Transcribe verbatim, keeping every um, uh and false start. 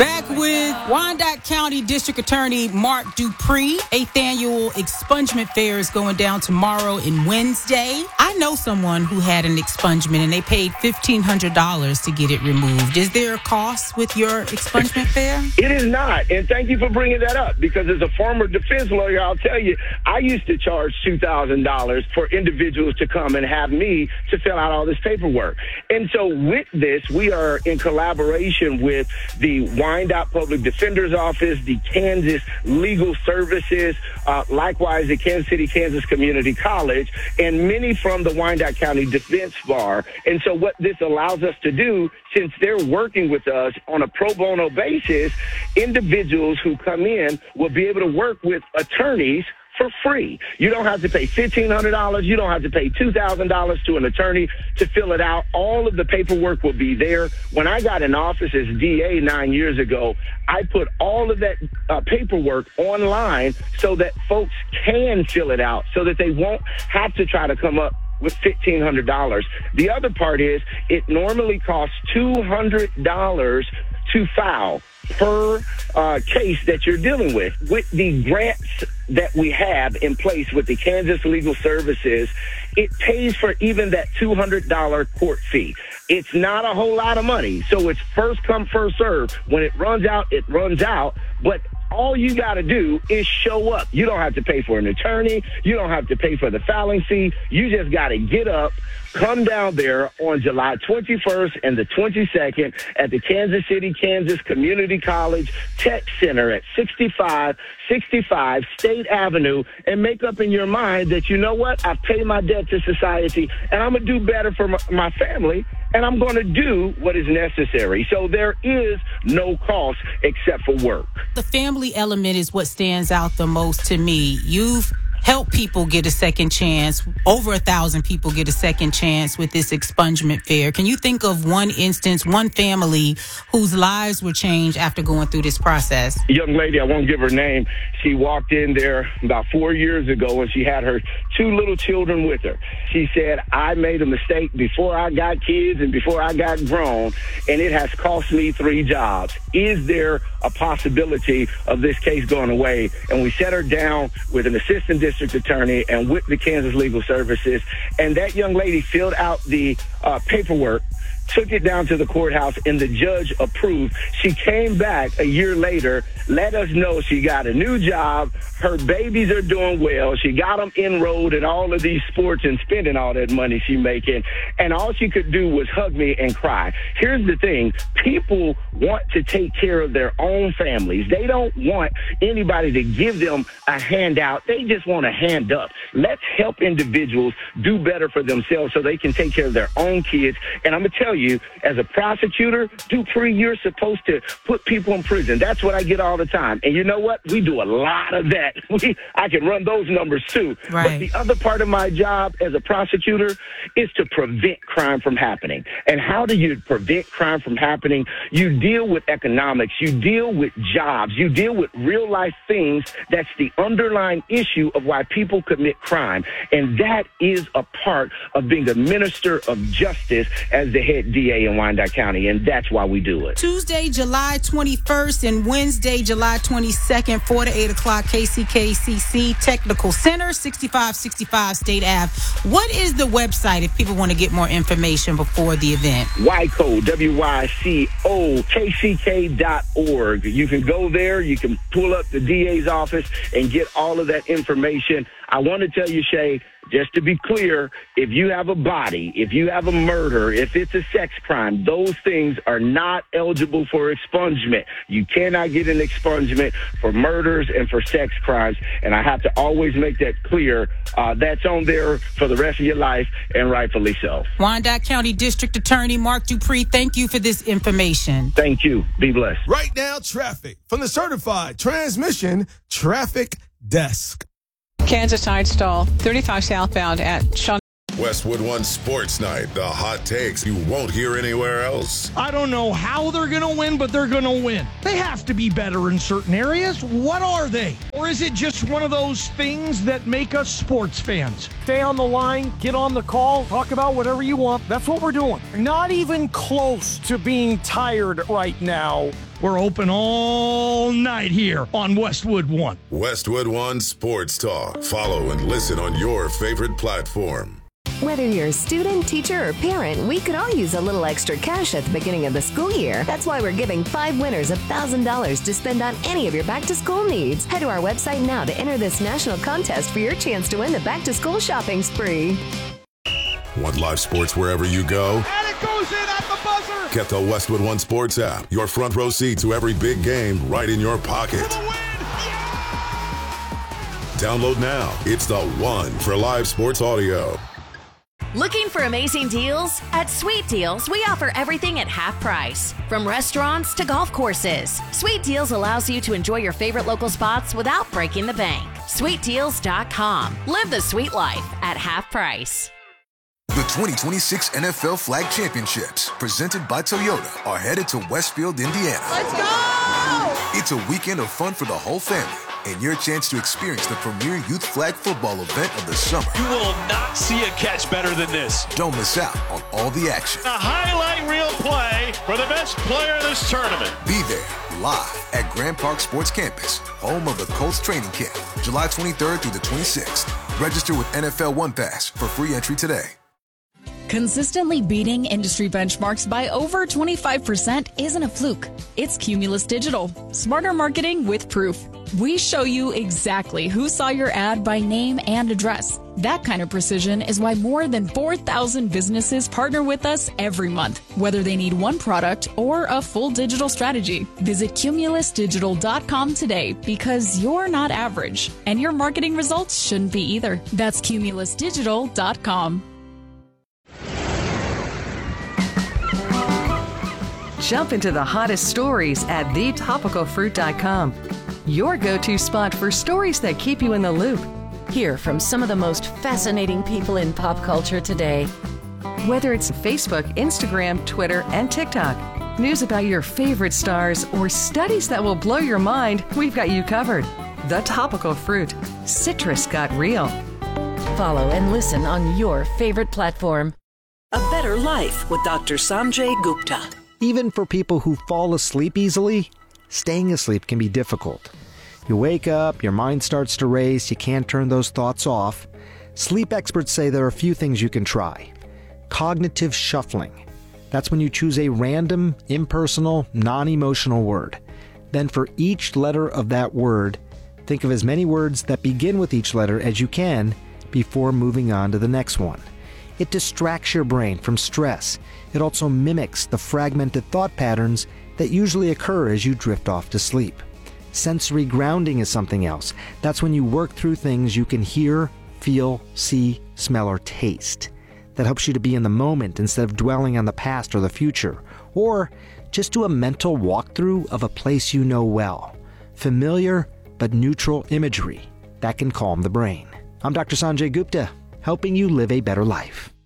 Back with Wyandotte County District Attorney Mark Dupree. Eighth annual expungement fair is going down tomorrow and Wednesday. I know someone who had an expungement and they paid fifteen hundred dollars to get it removed. Is there a cost with your expungement fair? It is not. And thank you for bringing that up, because as a former defense lawyer, I'll tell you, I used to charge two thousand dollars for individuals to come and have me to fill out all this paperwork. And so with this, we are in collaboration with the Wyandotte Public Defender's Office, the Kansas Legal Services, uh, likewise the Kansas City, Kansas Community College, and many from the Wyandotte County Defense Bar. And so what this allows us to do, since they're working with us on a pro bono basis, individuals who come in will be able to work with attorneys for free. You don't have to pay fifteen hundred dollars. You don't have to pay two thousand dollars to an attorney to fill it out. All of the paperwork will be there. When I got in office as D A nine years ago, I put all of that uh, paperwork online so that folks can fill it out, so that they won't have to try to come up with fifteen hundred dollars. The other part is it normally costs two hundred dollars to file per uh, case that you're dealing with. With the grants that we have in place with the Kansas Legal Services, it pays for even that two hundred dollars court fee. It's not a whole lot of money, so it's first come, first serve. When it runs out, it runs out, but all you got to do is show up. You don't have to pay for an attorney. You don't have to pay for the filing fee. You just got to get up, come down there on July twenty-first and the twenty-second at the Kansas City, Kansas Community College Tech Center at sixty-five sixty-five State Avenue, and make up in your mind that, you know what, I've paid my debt to society, and I'm going to do better for my, my family, and I'm going to do what is necessary. So there is no cost except for work. The family element is what stands out the most to me. You've helped people get a second chance. Over a thousand people get a second chance with this expungement fair. Can you think of one instance, one family whose lives were changed after going through this process? A young lady, I won't give her name, she walked in there about four years ago and she had her two little children with her. She said, I made a mistake before I got kids and before I got grown, and it has cost me three jobs. Is there a possibility of this case going away? And we set her down with an assistant district attorney and with the Kansas Legal Services, and that young lady filled out the uh, paperwork, took it down to the courthouse, and the judge approved. She came back a year later, let us know she got a new job, her babies are doing well, she got them enrolled in all of these sports and spending all that money she making, and all she could do was hug me and cry. Here's the thing, people want to take care of their own families. They don't want anybody to give them a handout. They just want a hand up. Let's help individuals do better for themselves so they can take care of their own kids. And I'm going to tell you, as a prosecutor, Dupree, you're supposed to put people in prison. That's what I get all the time. And you know what? We do a lot of that. We, I can run those numbers too. Right. But the other part of my job as a prosecutor is to prevent crime from happening. And how do you prevent crime from happening? You deal with economics. You deal with jobs. You deal with real life things. That's the underlying issue of why people commit crime. And that is a part of being a minister of justice as the head D A in Wyandotte County. And that's why we do it. Tuesday, July twenty-first and Wednesday, July twenty-second, four to eight o'clock, K C K C C Technical Center, sixty-five sixty-five State Ave. What is the website if people want to get more information before the event? Y C O, W Y C O, K C K dot org. You can go there. You can pull up the D A's office and get all of that information. I want to tell you, Shay, just to be clear, if you have a body, if you have a murder, if it's a sex crime, those things are not eligible for expungement. You cannot get an expungement for murders and for sex crimes. And I have to always make that clear. Uh, that's on there for the rest of your life, and rightfully so. Wyandotte County District Attorney Mark Dupree, thank you for this information. Thank you. Be blessed. Right now, traffic from the certified transmission traffic desk. Kansas Side Stall, thirty-five southbound at Shawn. Westwood One Sports Night, the hot takes you won't hear anywhere else. I don't know how they're going to win, but they're going to win. They have to be better in certain areas. What are they? Or is it just one of those things that make us sports fans? Stay on the line, get on the call, talk about whatever you want. That's what we're doing. Not even close to being tired right now We're open all night here on Westwood One. Westwood One Sports Talk. Follow and listen on your favorite platform. Whether you're a student, teacher, or parent, we could all use a little extra cash at the beginning of the school year. That's why we're giving five winners one thousand dollars to spend on any of your back-to-school needs. Head to our website now to enter this national contest for your chance to win the back-to-school shopping spree. Want live sports wherever you go? And it goes in at the buzzer! Get the Westwood One Sports app. Your front row seat to every big game right in your pocket. For the win! Download now. It's the one for live sports audio. Looking for amazing deals? At Sweet Deals, we offer everything at half price. From restaurants to golf courses, Sweet Deals allows you to enjoy your favorite local spots without breaking the bank. sweet deals dot com. Live the sweet life at half price. The twenty twenty-six N F L Flag Championships, presented by Toyota, are headed to Westfield, Indiana. Let's go! It's a weekend of fun for the whole family, and your chance to experience the premier youth flag football event of the summer. You will not see a catch better than this. Don't miss out on all the action. A highlight reel play for the best player in this tournament. Be there, live at Grand Park Sports Campus, home of the Colts training camp, July twenty-third through the twenty-sixth. Register with N F L One Pass for free entry today. Consistently beating industry benchmarks by over twenty-five percent isn't a fluke. It's Cumulus Digital. Smarter marketing with proof. We show you exactly who saw your ad by name and address. That kind of precision is why more than four thousand businesses partner with us every month, whether they need one product or a full digital strategy. Visit cumulus digital dot com today, because you're not average, and your marketing results shouldn't be either. That's cumulus digital dot com. Jump into the hottest stories at the topical fruit dot com. Your go-to spot for stories that keep you in the loop. Hear from some of the most fascinating people in pop culture today. Whether it's Facebook, Instagram, Twitter, and TikTok, news about your favorite stars, or studies that will blow your mind, we've got you covered. The Topical Fruit. Citrus got real. Follow and listen on your favorite platform. A Better Life with Doctor Sanjay Gupta. Even for people who fall asleep easily, staying asleep can be difficult. You wake up, your mind starts to race, you can't turn those thoughts off. Sleep experts say there are a few things you can try. Cognitive shuffling. That's when you choose a random, impersonal, non-emotional word. Then for each letter of that word, think of as many words that begin with each letter as you can before moving on to the next one. It distracts your brain from stress. It also mimics the fragmented thought patterns that usually occur as you drift off to sleep. Sensory grounding is something else. That's when you work through things you can hear, feel, see, smell, or taste. That helps you to be in the moment instead of dwelling on the past or the future. Or just do a mental walkthrough of a place you know well. Familiar but neutral imagery that can calm the brain. I'm Doctor Sanjay Gupta, helping you live a better life.